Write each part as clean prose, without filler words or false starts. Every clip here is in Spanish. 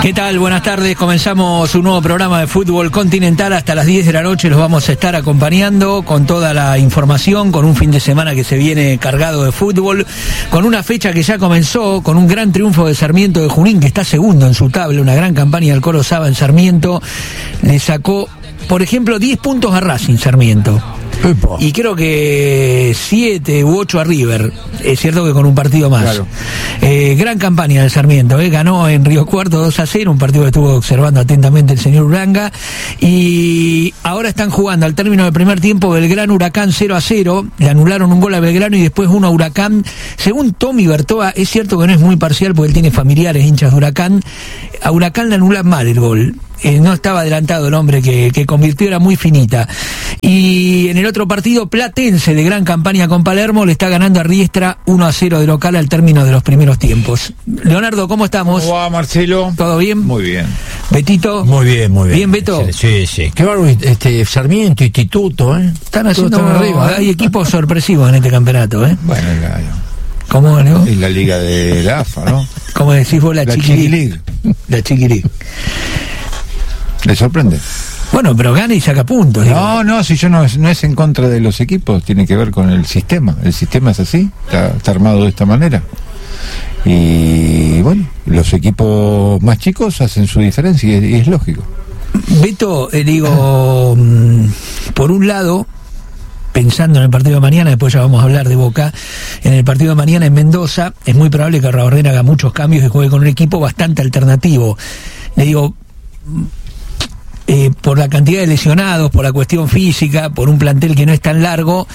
¿Qué tal? Buenas tardes. Comenzamos un nuevo programa de fútbol continental. Hasta las 10 de la noche los vamos a estar acompañando con toda la información, con un fin de semana que se viene cargado de fútbol, con una fecha que ya comenzó, con un gran triunfo de Sarmiento de Junín, que está segundo en su tabla, una gran campaña del Colo Saba en Sarmiento. Le sacó, por ejemplo, 10 puntos a Racing Sarmiento. Y creo que 7 u 8 a River. Es cierto que con un partido más. Claro. Gran campaña de Sarmiento. Ganó en Río Cuarto 2-0, un partido que estuvo observando atentamente el señor Uranga. Y ahora están jugando al término del primer tiempo Belgrano Huracán 0-0. Le anularon un gol a Belgrano y después uno a Huracán. Según Tommy Bertoa, es cierto que no es muy parcial porque él tiene familiares hinchas de Huracán. A Huracán le anulan mal el gol. No estaba adelantado el hombre que convirtió, era muy finita. Y en el otro partido, Platense, de gran campaña con Palermo, le está ganando a Riestra 1-0 de local al término de los primeros tiempos. Leonardo, ¿cómo estamos? ¿Cómo va, Marcelo? ¿Todo bien? Muy bien. ¿Betito? Muy bien, muy bien. ¿Bien, Beto? Sí. Qué bárbaro, Sarmiento, Instituto, Están haciendo arriba, hay equipos sorpresivos en este campeonato, Bueno, ¿Cómo, no? es la liga de la AFA, ¿no? ¿Cómo decís vos? La Chiqui League. La Chiqui League. ¿Le sorprende? Bueno, pero gana y saca puntos. No, si yo no es en contra de los equipos, tiene que ver con el sistema. El sistema es así, está armado de esta manera. Y bueno, los equipos más chicos hacen su diferencia y es lógico. Beto, por un lado, pensando en el partido de mañana, después ya vamos a hablar de Boca, en el partido de mañana en Mendoza, es muy probable que Raborren haga muchos cambios y juegue con un equipo bastante alternativo. Le digo, por la cantidad de lesionados, por la cuestión física, por un plantel que no es tan largo,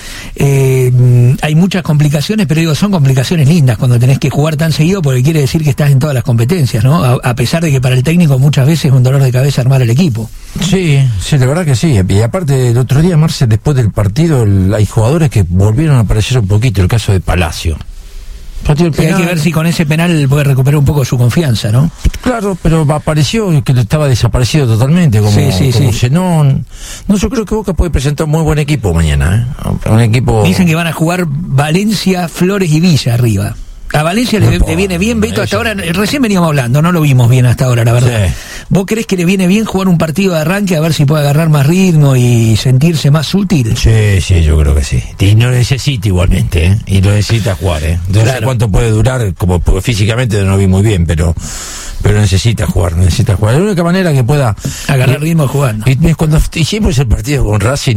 hay muchas complicaciones, pero son complicaciones lindas cuando tenés que jugar tan seguido, porque quiere decir que estás en todas las competencias, ¿no? A pesar de que para el técnico muchas veces es un dolor de cabeza armar el equipo. Sí, la verdad que sí. Y aparte, el otro día, Marce, después del partido, hay jugadores que volvieron a aparecer un poquito, el caso de Palacio. Hay que ver si con ese penal puede recuperar un poco su confianza, ¿no? Claro, pero apareció que estaba desaparecido totalmente, como Zenón. No, yo creo que Boca puede presentar un muy buen equipo mañana, Un equipo... Dicen que van a jugar Valencia, Flores y Villa arriba. A Valencia le viene bien, Beto, hasta ahora, recién veníamos hablando, no lo vimos bien hasta ahora, la verdad. Sí. ¿Vos creés que le viene bien jugar un partido de arranque a ver si puede agarrar más ritmo y sentirse más útil? Sí, yo creo que sí. Y lo necesita igualmente, Y lo necesita jugar, No sé cuánto puede durar, porque físicamente no lo vi muy bien, pero necesita jugar. La única manera que pueda agarrar ritmo jugando. Y cuando hicimos el partido con Racing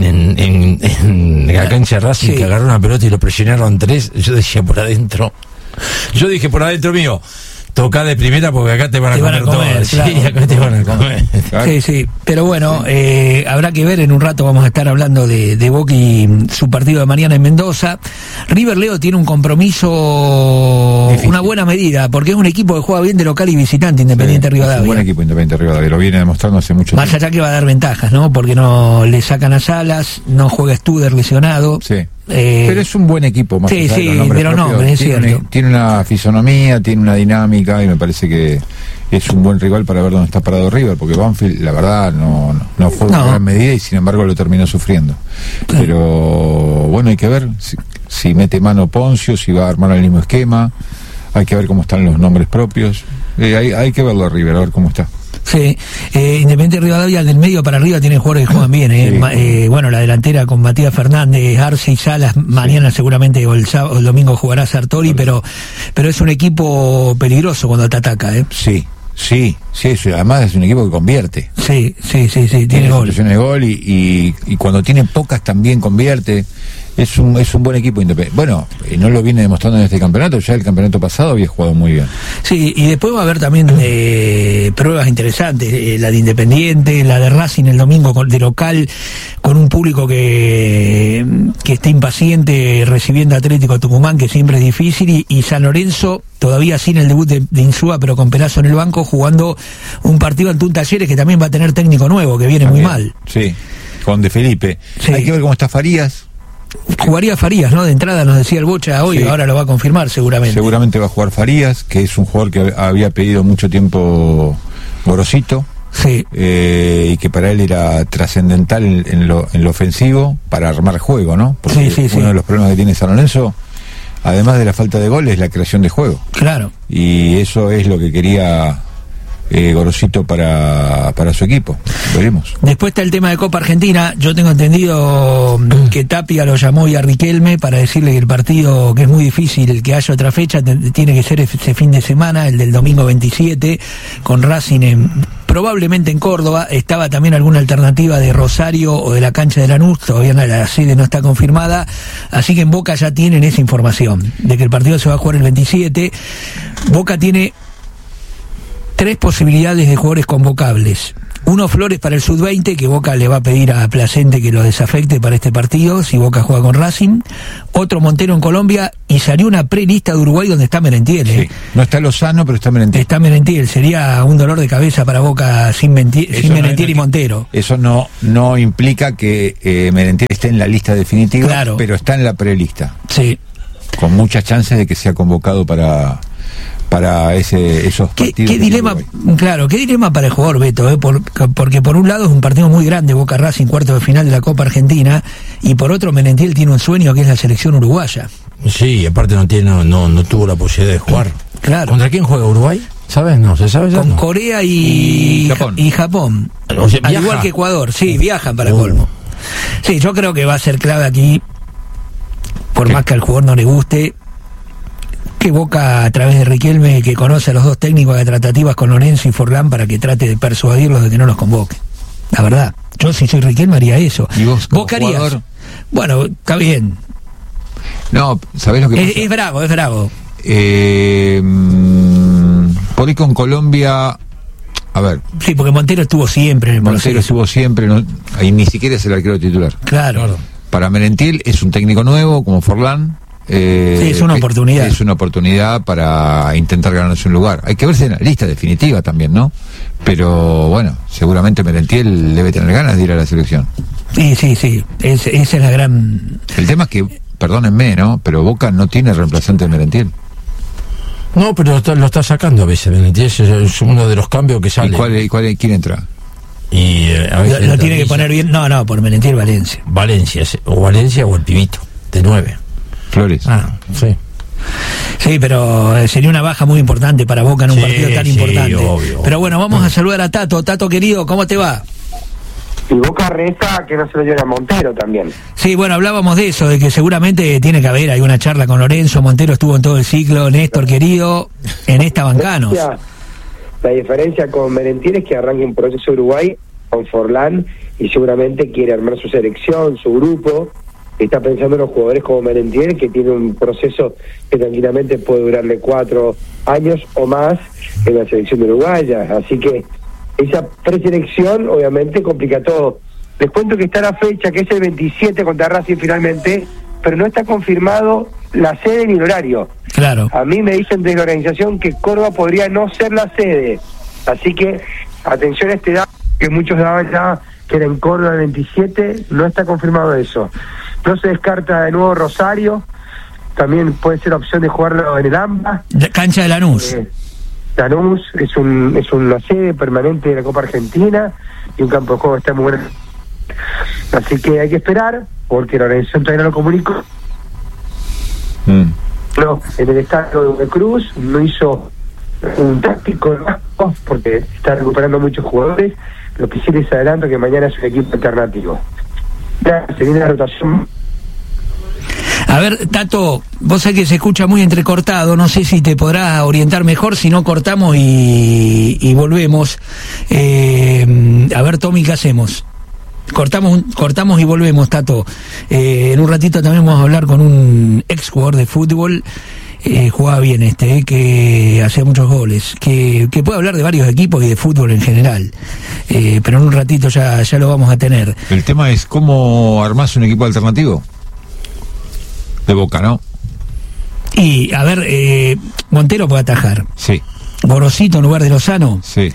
en la cancha de Racing, que agarró una pelota y lo presionaron 3, yo decía por adentro mío, toca de primera porque acá te van a comer todo. Claro. Sí, acá te van a comer. Sí, pero bueno, habrá que ver, en un rato vamos a estar hablando de Boca y su partido de mañana en Mendoza. River, Leo, tiene un compromiso difícil, una buena medida, porque es un equipo que juega bien de local y visitante, Independiente Rivadavia. Es un buen equipo Independiente Rivadavia, lo viene demostrando hace mucho tiempo. Más allá que va a dar ventajas, ¿no? Porque no le sacan a Salas, no juega Studer lesionado. Sí. Pero es un buen equipo, más de los nombres, es cierto. Tiene una fisonomía, tiene una dinámica y me parece que es un buen rival para ver dónde está parado River, porque Banfield, la verdad, no fue una gran medida y sin embargo lo terminó sufriendo. Claro. Pero bueno, hay que ver si mete mano Poncio, si va a armar el mismo esquema, hay que ver cómo están los nombres propios, hay que verlo a River, a ver cómo está. Sí, Independiente Rivadavia del medio para arriba tiene jugadores que juegan bien, Sí. Bueno, la delantera con Matías Fernández, Arce y Salas, mañana seguramente o el domingo jugará Sartori, pero es un equipo peligroso cuando te ataca, Sí, además es un equipo que convierte. Sí, tiene gol. De gol y cuando tiene pocas también convierte. Es un buen equipo Independiente. Bueno, no lo viene demostrando en este campeonato, ya el campeonato pasado había jugado muy bien. Sí, y después va a haber también pruebas interesantes, la de Independiente, la de Racing el domingo de local, con un público que está impaciente recibiendo a Atlético Tucumán, que siempre es difícil, y San Lorenzo todavía sin el debut de Insúa, pero con Perazo en el banco, jugando un partido ante un Talleres que también va a tener técnico nuevo, que viene también, muy mal. Sí, con De Felipe. Sí. Hay que ver cómo está Farías. Jugaría Farías, ¿no? De entrada nos decía el Bocha hoy, ahora lo va a confirmar seguramente. Seguramente va a jugar Farías, que es un jugador que había pedido mucho tiempo Gorosito. Sí. Y que para él era trascendental en lo ofensivo para armar juego, ¿no? Porque uno de los problemas que tiene San Lorenzo, además de la falta de goles, es la creación de juego. Claro. Y eso es lo que quería Gorosito para su equipo. Veremos. Después está el tema de Copa Argentina. Yo tengo entendido que Tapia lo llamó y a Riquelme para decirle que el partido, que es muy difícil que haya otra fecha, tiene que ser ese fin de semana, el del domingo 27, con Racing probablemente en Córdoba. Estaba también alguna alternativa de Rosario o de la cancha de Lanús, todavía la sede no está confirmada, así que en Boca ya tienen esa información de que el partido se va a jugar el 27. Boca tiene 3 posibilidades de jugadores convocables. Uno, Flores para el sub-20, que Boca le va a pedir a Placente que lo desafecte para este partido, si Boca juega con Racing. Otro, Montero en Colombia, y salió una prelista de Uruguay donde está Merentiel. Sí. No está Lozano, pero está Merentiel. Está Merentiel, sería un dolor de cabeza para Boca sin Merentiel y Montero. Eso no implica que Merentiel esté en la lista definitiva, claro, pero está en la prelista. Sí. Con muchas chances de que sea convocado para esos partidos. ¿Qué dilema, claro, qué dilema para el jugador, Beto, porque por un lado es un partido muy grande, Boca Racing, cuarto de final de la Copa Argentina, y por otro Merentiel tiene un sueño que es la selección uruguaya. Sí, aparte no tuvo la posibilidad de jugar. Claro. ¿Contra quién juega Uruguay? ¿Sabes? No, ¿se sabe ya? Con Corea y Japón. O sea, al igual que Ecuador, sí, viajan para colmo. Sí, yo creo que va a ser clave aquí, por más que al jugador no le guste, que Boca, a través de Riquelme, que conoce a los dos técnicos, de tratativas con Lorenzo y Forlán, para que trate de persuadirlos de que no los convoque. La verdad, yo si soy Riquelme haría eso. ¿Y vos qué harías? Bueno, está bien. No, ¿sabés lo que pasa? Es bravo. Por ahí con Colombia, a ver. Sí, porque Montero estuvo siempre en el Montero estuvo siempre, ahí ni siquiera es el arquero titular. Claro. Para Merentiel es un técnico nuevo, como Forlán. Sí, es una oportunidad. Es una oportunidad para intentar ganarse un lugar. Hay que verse en la lista definitiva también, ¿no? Pero bueno, seguramente Merentiel debe tener ganas de ir a la selección. Sí. Esa es la gran... El tema es que, perdónenme, ¿no? Pero Boca no tiene reemplazante de Merentiel. No, pero lo está sacando a veces Merentiel. Es uno de los cambios que sale. ¿Y quién entra? Y a veces lo tiene que poner bien. No, por Merentiel Valencia o el pibito de 9. Flores. Sí. Sí, pero sería una baja muy importante para Boca en un partido tan importante. Obvio. Pero bueno, vamos a saludar a Tato. Tato, querido, ¿cómo te va? Y Boca reza que no se lo lleve a Montero también. Sí, bueno, hablábamos de eso, de que seguramente tiene que haber alguna charla con Lorenzo. Montero estuvo en todo el ciclo. Néstor, querido, en esta bancanos. La diferencia con Merentiel es que arranca un proceso Uruguay con Forlán y seguramente quiere armar su selección, su grupo. Está pensando en los jugadores como Merentiel, que tiene un proceso que tranquilamente puede durarle 4 años o más en la selección uruguaya. Así que esa preselección obviamente complica todo. Les cuento que está la fecha, que es el 27 contra Racing finalmente, pero no está confirmado la sede ni el horario. Claro. A mí me dicen de la organización que Córdoba podría no ser la sede. Así que atención a este dato que muchos daban ya, que era en Córdoba el 27, no está confirmado eso. No se descarta de nuevo Rosario, también puede ser la opción de jugarlo en el AMBA. Cancha de Lanús. Lanús es una sede permanente de la Copa Argentina y un campo de juego está muy bueno. Así que hay que esperar, porque la organización todavía no lo comunicó. No, en el estadio de Cruz no hizo un táctico porque está recuperando muchos jugadores. Lo que sí les adelanto que mañana es un equipo alternativo. Ya se viene la rotación. A ver, Tato, vos sabés que se escucha muy entrecortado, no sé si te podrás orientar mejor, si no cortamos y volvemos. A ver, Tommy, ¿qué hacemos? Cortamos y volvemos, Tato. En un ratito también vamos a hablar con un ex jugador de fútbol, jugaba bien que hacía muchos goles, que puede hablar de varios equipos y de fútbol en general, pero en un ratito ya lo vamos a tener. El tema es cómo armás un equipo alternativo de Boca, ¿no? Y, a ver, Montero puede atajar. Sí. Gorosito en lugar de Lozano. Sí.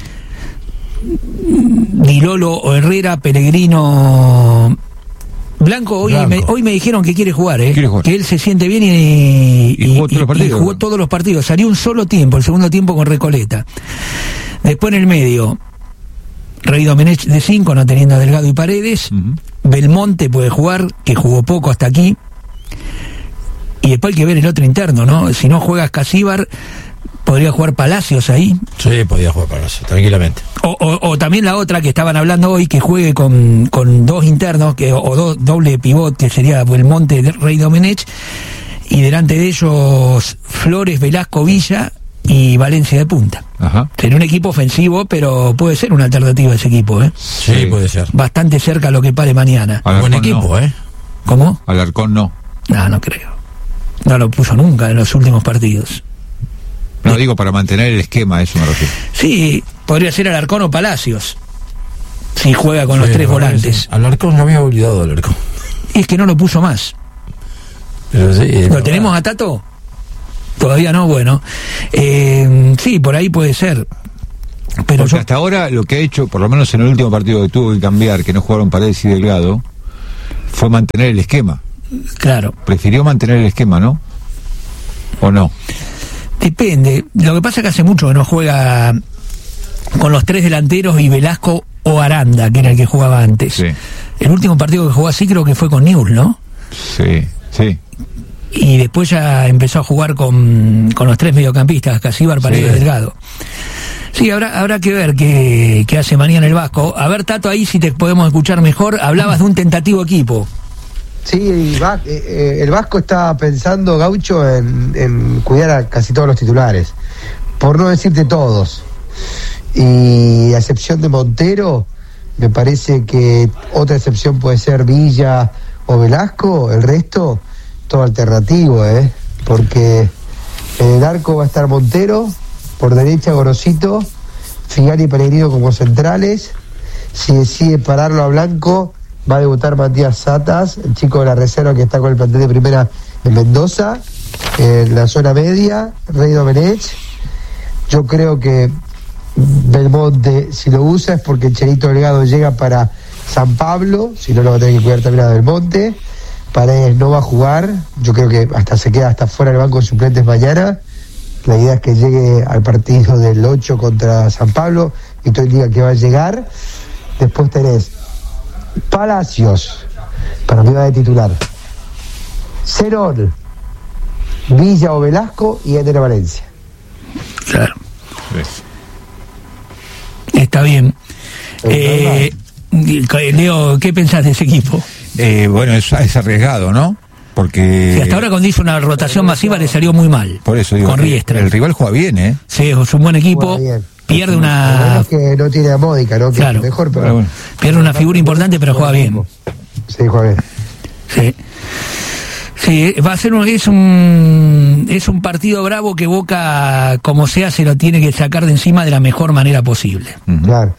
Di Lolo o Herrera, Pellegrino, Blanco. Hoy me dijeron que quiere jugar, que él se siente bien y jugó todos los partidos. Salió un solo tiempo, el segundo tiempo con Recoleta. Después en el medio, Rey Domenech de 5, no teniendo a Delgado y Paredes. Belmonte puede jugar, que jugó poco hasta aquí. Y después hay que ver el otro interno, ¿no? Si no juegas Casíbar, ¿Podría jugar Palacios ahí? Sí, podría jugar Palacios, tranquilamente. O también la otra que estaban hablando hoy, que juegue con dos internos, doble pivot, que sería Belmonte, Rey Domenech, y delante de ellos Flores, Velasco, Villa y Valencia de punta. Ajá. Sería un equipo ofensivo, pero puede ser una alternativa ese equipo, ¿eh? Sí, puede ser. Bastante cerca a lo que pare mañana. Buen equipo, no. ¿eh? ¿Cómo? Alarcón no. No creo. No lo puso nunca en los últimos partidos. No, digo para mantener el esquema, eso me refiero. Sí, podría ser Alarcón o Palacios, si juega con los tres volantes. Alarcón, no había olvidado Alarcón. Y es que no lo puso más. Pero sí, ¿Lo tenemos a Tato? Todavía no, bueno. Sí, por ahí puede ser. Pero porque hasta ahora lo que ha hecho, por lo menos en el último partido que tuvo que cambiar, que no jugaron Paredes y Delgado, fue mantener el esquema. Claro. Prefirió mantener el esquema, ¿no? ¿O no? Depende. Lo que pasa es que hace mucho que no juega con los tres delanteros y Velasco o Aranda, que era el que jugaba antes. Sí. El último partido que jugó así creo que fue con Newell's, ¿no? Sí. Y después ya empezó a jugar con los tres mediocampistas, Casíbar, Paredes, Delgado. Sí, habrá que ver qué hace mañana el Vasco. A ver, Tato, ahí si te podemos escuchar mejor. Hablabas de un tentativo equipo. Sí, el Vasco está pensando, Gaucho, en cuidar a casi todos los titulares, por no decirte todos. Y a excepción de Montero, me parece que otra excepción puede ser Villa o Velasco. El resto, todo alternativo, porque en el arco va a estar Montero, por derecha Gorosito, Figari y Pellegrino como centrales. Si decide pararlo a Blanco, va a debutar Matías Satas, el chico de la reserva que está con el plantel de primera en Mendoza. En la zona media, Rey Domenech. Yo creo que Belmonte, si lo usa, es porque el Chelito Delgado llega para San Pablo, si no lo va a tener que cuidar también a Belmonte. Paredes no va a jugar, yo creo que se queda hasta fuera del banco de suplentes mañana. La idea es que llegue al partido del 8 contra San Pablo, y todo indica que va a llegar. Después tenés Palacios, para mí va de titular, Cerón, Villa o Velasco y Ender Valencia. Claro. Está bien. Leo, ¿qué pensás de ese equipo? Bueno, es arriesgado, ¿no? Porque sí, hasta ahora cuando hizo una rotación masiva le salió muy mal. Por eso digo, con Riestra. El rival juega bien, ¿eh? Sí, es un buen equipo. Pierde una... Es que no tiene a Módica, ¿no? Que claro. Es mejor, pero bueno. Pierde una figura importante, pero juega bien. Sí, juega bien. Sí. Sí, va a ser es un partido bravo que Boca, como sea, se lo tiene que sacar de encima de la mejor manera posible. Claro.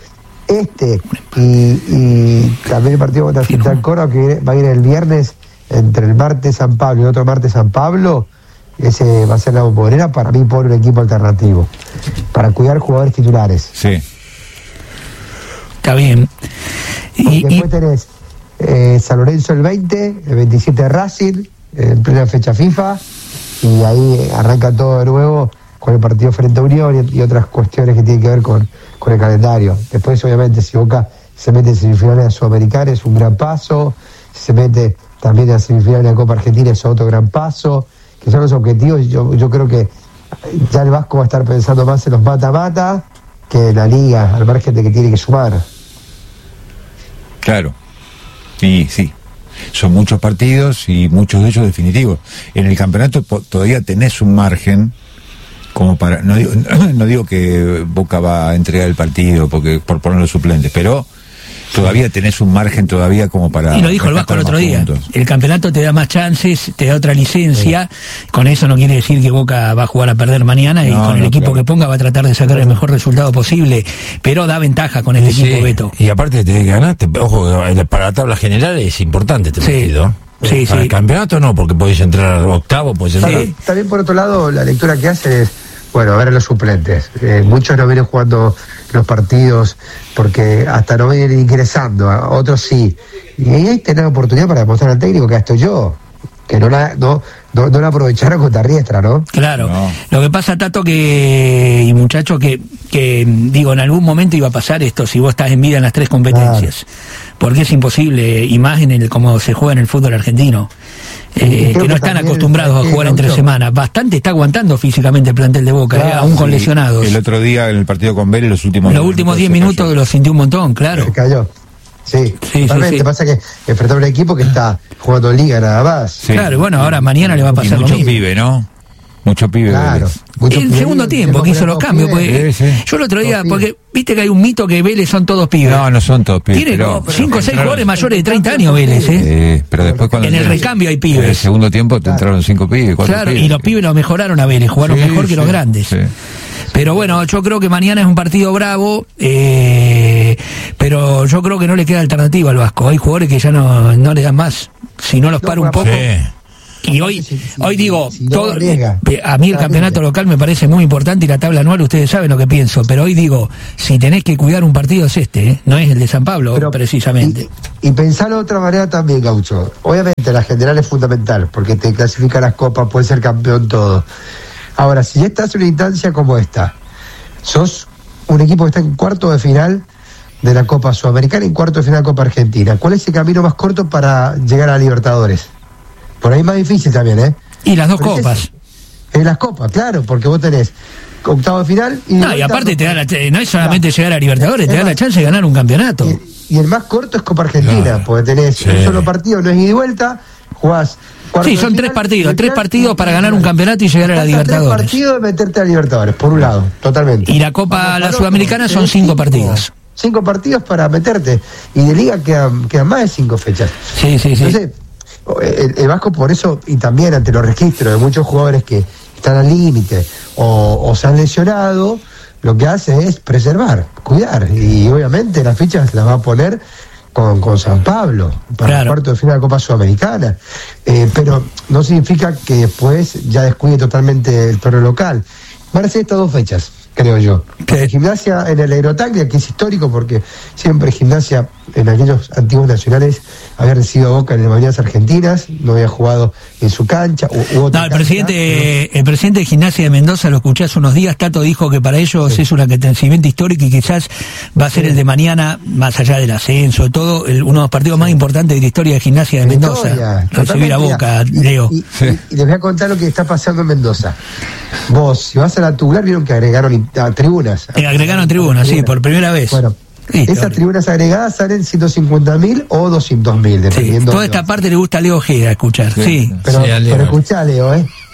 Y también el partido contra Central Córdoba, que va a ir el viernes, entre el martes San Pablo y otro martes San Pablo. Ese va a ser la bombonera. Para mí pone un equipo alternativo para cuidar jugadores titulares. Sí. Está bien. Después tenés San Lorenzo el 20, el 27 Racing, en plena fecha FIFA, y ahí arranca todo de nuevo con el partido frente a Unión y otras cuestiones que tienen que ver con el calendario. Después, obviamente, si Boca se mete en semifinales de Sudamericana, es un gran paso. Si se mete también en semifinales de la Copa Argentina, es otro gran paso. Que son los objetivos. Yo creo que ya el Vasco va a estar pensando más en los mata-mata que en la liga, al margen de que tiene que sumar. Claro. Y sí, son muchos partidos y muchos de ellos definitivos. En el campeonato todavía tenés un margen como para... No digo que Boca va a entregar el partido por poner los suplentes, pero todavía tenés un margen todavía como para... Y lo dijo el Vasco el otro día. El campeonato te da más chances, te da otra licencia. Sí. Con eso no quiere decir que Boca va a jugar a perder mañana y con el equipo que ponga va a tratar de sacar el mejor resultado posible. Pero da ventaja con este equipo, Beto. Y aparte te ganaste, ojo, para la tabla general es importante este partido. Sí, para el campeonato no, porque podés entrar octavo, podés entrar... Sí. También por otro lado, la lectura que hace es, bueno, a ver a los suplentes. Muchos no vienen jugando los partidos porque hasta no vienen ingresando, otros sí. Y ahí tenés la oportunidad para demostrar al técnico que estoy yo, que no la aprovecharon contra Riestra, ¿no? Claro. No. Lo que pasa, Tato, y muchachos, que digo, en algún momento iba a pasar esto si vos estás en vida en las tres competencias. Claro. Porque es imposible, y más como se juega en el fútbol argentino. que no están acostumbrados a jugar entre semanas. Bastante está aguantando físicamente el plantel de Boca, aún con lesionados. El otro día en el partido con Vélez, los últimos 10 minutos lo sintió un montón, claro. Se cayó. Sí, totalmente. Sí. Pasa que enfrentar un equipo que está jugando en liga nada más. Sí. Claro, bueno, ahora mañana le va a pasar lo mismo. Mucho pibe, ¿no? Mucho pibe. Claro. El segundo tiempo que hizo los cambios. Porque yo el otro día, porque viste que hay un mito que Vélez son todos pibes. No son todos pibes. Tiene 5 o 6 jugadores mayores de 30 años Vélez, pero después cuando en el recambio hay pibes. En el segundo tiempo te entraron 5 pibes, 4 claro, pibes. Y los pibes lo mejoraron a Vélez, jugaron mejor que los grandes. Sí. Pero bueno, yo creo que mañana es un partido bravo, pero yo creo que no le queda alternativa al Vasco. Hay jugadores que ya no le dan más. Si no los para un poco. Y hoy digo, a mí el campeonato local me parece muy importante y la tabla anual, ustedes saben lo que pienso, pero hoy digo, si tenés que cuidar un partido es no es el de San Pablo, pero, precisamente. Y pensarlo de otra manera también, Gaucho. Obviamente la general es fundamental, porque te clasifica las copas, puedes ser campeón todo. Ahora, si ya estás en una instancia como esta, sos un equipo que está en cuarto de final de la Copa Sudamericana y en cuarto de final de la Copa Argentina, ¿cuál es el camino más corto para llegar a Libertadores? Por ahí más difícil también, Y las dos copas. En las copas, claro, porque vos tenés octavo de final y... No, y aparte no es solamente llegar a Libertadores, te da la chance de ganar un campeonato. Y el más corto es Copa Argentina, porque tenés un solo partido, no es ida y vuelta, jugás... Sí, son 3 partidos para ganar un campeonato y llegar a la Libertadores. 3 partidos de meterte a Libertadores, por un lado, totalmente. Y la Copa, la Sudamericana son 5 partidos. 5 partidos para meterte, y de Liga quedan más de 5 fechas. Sí. Entonces, el Vasco por eso, y también ante los registros de muchos jugadores que están al límite o se han lesionado, lo que hace es preservar, cuidar, y obviamente las fichas las va a poner con San Pablo para el cuarto de final de la Copa Sudamericana, pero no significa que después ya descuide totalmente el torneo local. Van a ser estas 2 fechas, creo yo. Gimnasia en el Aerotaglia, que es histórico porque siempre Gimnasia en aquellos antiguos nacionales había recibido a Boca en las Malvinas Argentinas, no había jugado en su cancha. El presidente de Gimnasia de Mendoza, lo escuché hace unos días, Tato dijo que para ellos es un acontecimiento histórico y quizás va a ser el de mañana, más allá del ascenso, todo, uno de los partidos más importantes de la historia de Gimnasia de Mendoza. Recibir a Boca, Leo. Y les voy a contar lo que está pasando en Mendoza. Vos, si vas a la tubular, vieron que agregaron tribunas. Agregaron tribunas, sí, por primera vez. Bueno, esas tribunas agregadas salen 150.000 o 200.000, dependiendo. Toda esta parte le gusta a Leo Ojeda escuchar, sí. Pero escuchá, Leo,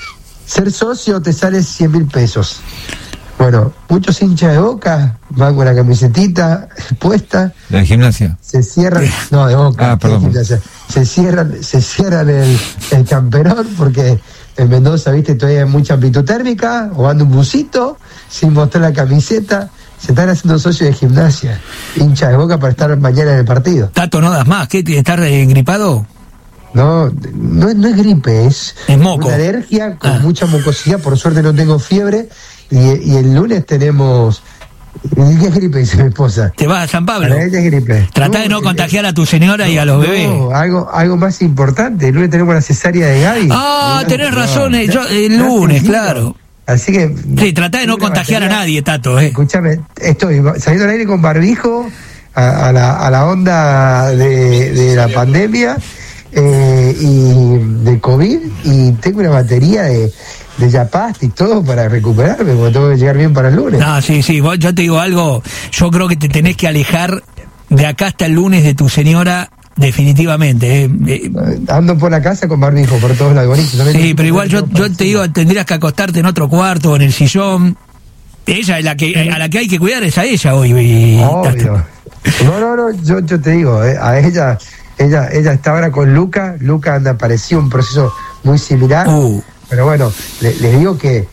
ser socio te sale 100.000 pesos. Bueno, muchos hinchas de Boca van con la camisetita puesta. ¿De la Gimnasia? Se cierran, no, de Boca. Perdón. Se cierran el camperón porque en Mendoza, viste, todavía hay mucha amplitud térmica, o anda un busito sin mostrar la camiseta. Se están haciendo socios de Gimnasia, hinchas de Boca para estar mañana en el partido. Tato, no das más, ¿qué? ¿Estás gripado? No es gripe, es moco. Una alergia con mucha mucosidad. Por suerte no tengo fiebre y el lunes tenemos... ¿Qué es gripe? Dice mi esposa. ¿Te vas a San Pablo? Para ella es gripe. Tratá de no contagiar a tu señora y a los bebés. Algo más importante. El lunes tenemos la cesárea de Gaby. Tenés razón, el lunes, claro. Así que... Sí, tratá de no contagiar a nadie, Tato. Escúchame, estoy saliendo al aire con barbijo a la onda de la pandemia y de COVID, y tengo una batería de Yapast y todo para recuperarme, porque tengo que llegar bien para el lunes. No, sí, yo te digo algo, yo creo que te tenés que alejar de acá hasta el lunes de tu señora, definitivamente. Ando por la casa con barbijo, por todos lados, bonito. Sí, pero igual yo te digo, tendrías que acostarte en otro cuarto o en el sillón. Ella es a la que hay que cuidar, es a ella hoy. Obvio. No, yo te digo, a ella está ahora con Luca anda, parecía un proceso muy similar. Pero bueno, les digo que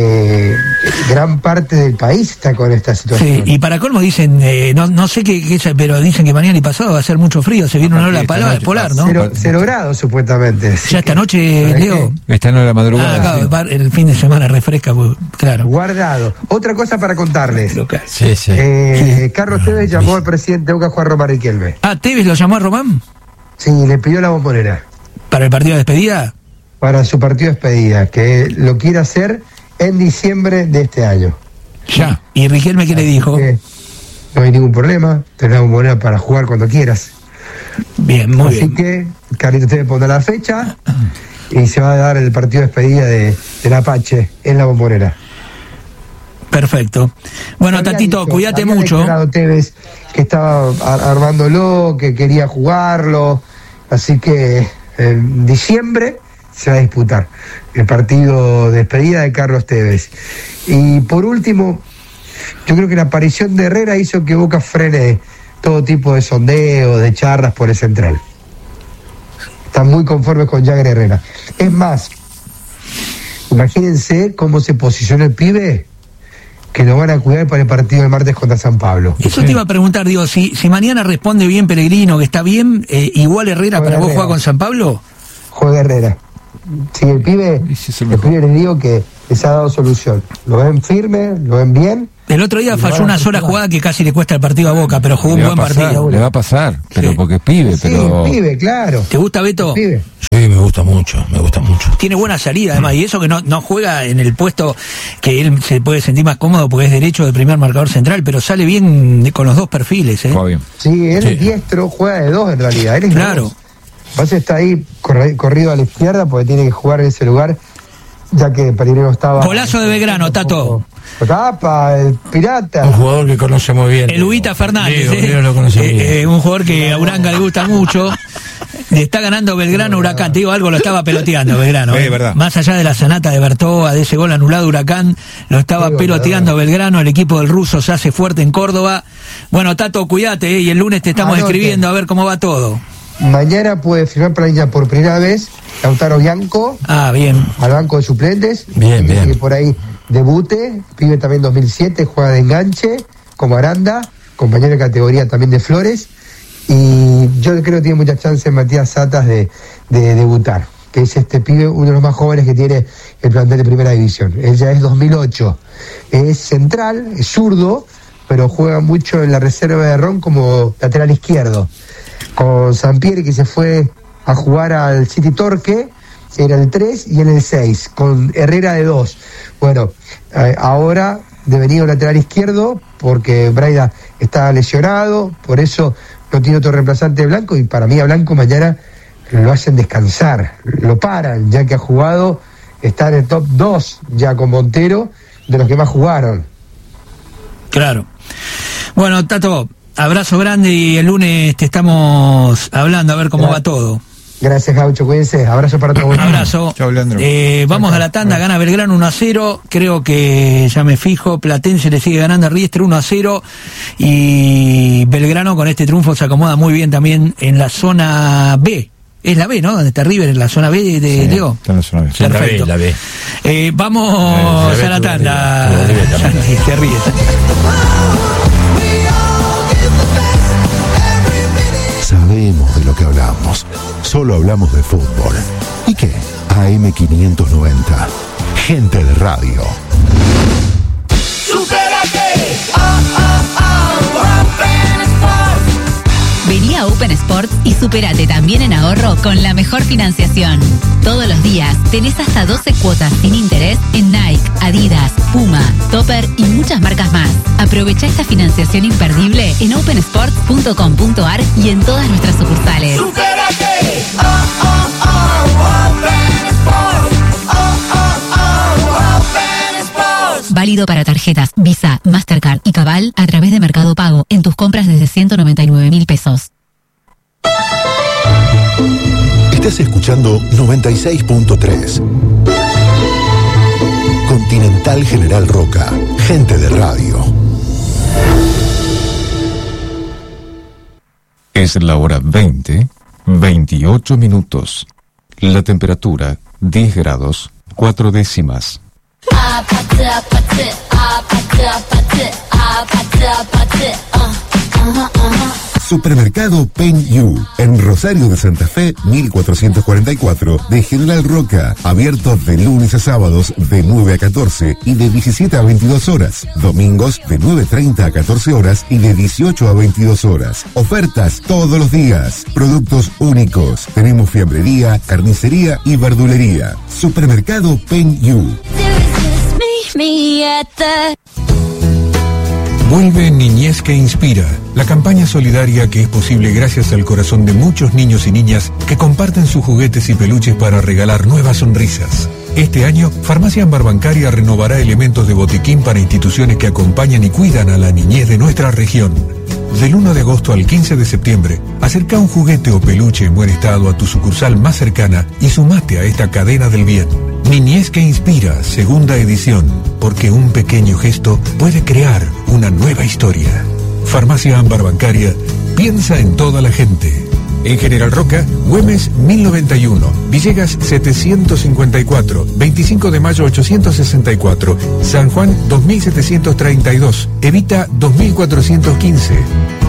gran parte del país está con esta situación. Sí, y para colmo dicen, no sé qué, pero dicen que mañana y pasado va a hacer mucho frío, se viene una ola polar, ¿no? 0 grados supuestamente. Ya esta noche, Leo. Esta noche de la madrugada. Claro, el fin de semana refresca, pues, claro. Guardado. Otra cosa para contarles. Sí. Carlos Tevez llamó al presidente de Boca, Juan Román Riquelme. ¿Tevez lo llamó a Román? Sí, le pidió la bombonera. ¿Para el partido de despedida? Para su partido de despedida, que lo quiere hacer en diciembre de este año. Ya. ¿Y Riquelme qué le dijo? No hay ningún problema, tenés la bombonera para jugar cuando quieras. Bien, muy bien. Así que Carlitos Tevez pondrá la fecha y se va a dar el partido de despedida del Apache en la Bombonera. Perfecto. Bueno, Tatito, cuídate mucho. Tevez que estaba armándolo, que quería jugarlo, así que en diciembre se va a disputar el partido de despedida de Carlos Tevez. Y por último, yo creo que la aparición de Herrera hizo que Boca frene todo tipo de sondeos, de charlas por el central. Están muy conformes con Jagger Herrera. Es más, imagínense cómo se posiciona el pibe, que lo van a cuidar para el partido del martes contra San Pablo. Eso te iba a preguntar, digo, si mañana responde bien Pellegrino, que está bien, igual Herrera para vos jugar con San Pablo. Juega Herrera. Sí, el pibe les digo que les ha dado solución. Lo ven firme, lo ven bien. El otro día falló una sola jugada que casi le cuesta el partido a Boca, pero jugó un buen partido. Le va a pasar, pero sí. Porque es pibe, pero... Sí, pibe, claro. ¿Te gusta, Beto? Sí, me gusta mucho. Tiene buena salida, además, y eso que no juega en el puesto que él se puede sentir más cómodo porque es derecho de primer marcador central, pero sale bien con los dos perfiles, ¿eh? Bien. Sí, él es diestro, juega de dos en realidad. Él es claro. Pasa está ahí corrido a la izquierda porque tiene que jugar en ese lugar, ya que Pellegrino estaba... Golazo de Belgrano, Tato. Tapa, el pirata. Un jugador que conoce muy bien. El Huguita Fernández, Diego lo conoce muy bien. Un jugador que a Uranga le gusta mucho. Le está ganando Belgrano Huracán. Te digo algo, lo estaba peloteando Belgrano. Verdad. Más allá de la sanata de Bertoa, de ese gol anulado Huracán, lo estaba peloteando Belgrano. El equipo del ruso se hace fuerte en Córdoba. Bueno, Tato, cuídate, y el lunes te estamos escribiendo a ver cómo va todo. Mañana puede firmar planilla por primera vez Lautaro Bianco. Bien. Al banco de suplentes. Bien. Que por ahí debute. Pibe también 2007, juega de enganche, como Aranda, compañero de categoría también de Flores. Y yo creo que tiene muchas chances Matías Satas de debutar, que es este pibe, uno de los más jóvenes que tiene el plantel de primera división. Él ya es 2008. Es central, es zurdo, pero juega mucho en la reserva de Ron como lateral izquierdo. Con Sampieri, que se fue a jugar al City Torque, era el 3 y en el 6, con Herrera de 2. Bueno, ahora devenido lateral izquierdo, porque Braida está lesionado, por eso no tiene otro reemplazante de Blanco, y para mí a Blanco mañana lo hacen descansar, lo paran, ya que ha jugado, está en el top 2 ya con Montero, de los que más jugaron. Claro. Bueno, Tato, abrazo grande y el lunes te estamos hablando a ver cómo va todo. Gracias, Gaucho, cuídense, abrazo para todos. Un abrazo. Chau, Leandro. Vamos a la tanda, gana Belgrano 1-0, creo que ya me fijo, Platense le sigue ganando a Riestre 1-0, y Belgrano con este triunfo se acomoda muy bien también en la zona B. Es la B, ¿no? Donde está River, en la zona B de Leo. Está en la zona B. Perfecto. La B. Vamos a la tanda. Te ríes. Sabemos de lo que hablamos. Solo hablamos de fútbol. ¿Y qué? AM590. Gente de radio. ¡Supérate! Vení a Open Sports y supérate también en ahorro con la mejor financiación. Todos los días tenés hasta 12 cuotas sin interés en Nike, Adidas, Puma, Topper y muchas marcas más. Aprovecha esta financiación imperdible en opensports.com.ar y en todas nuestras sucursales. ¡Supérate! Open Sports. Open Sports. Válido para tarjetas Visa, Mastercard y Cabal a través de Mercado Pago en tus compras desde 199.000 pesos. Estás escuchando 96.3. Continental General Roca. Gente de radio. Es la hora 20:28 minutos. La temperatura 10 grados 4 décimas. Supermercado Pen You, en Rosario de Santa Fe, 1444, de General Roca, abierto de lunes a sábados de 9 a 14 y de 17 a 22 horas, domingos de 9:30 a 14 horas y de 18 a 22 horas. Ofertas todos los días, productos únicos, tenemos fiambrería, carnicería y verdulería. Supermercado Pen You. Vuelve Niñez que Inspira, la campaña solidaria que es posible gracias al corazón de muchos niños y niñas que comparten sus juguetes y peluches para regalar nuevas sonrisas. Este año, Farmacia Ámbar Bancaria renovará elementos de botiquín para instituciones que acompañan y cuidan a la niñez de nuestra región. Del 1 de agosto al 15 de septiembre, acerca un juguete o peluche en buen estado a tu sucursal más cercana y sumate a esta cadena del bien. Niñez que Inspira, segunda edición, porque un pequeño gesto puede crear una nueva historia. Farmacia Ámbar Bancaria, piensa en toda la gente. En General Roca, Güemes 1091, Villegas 754, 25 de mayo 864, San Juan 2732, Evita 2415.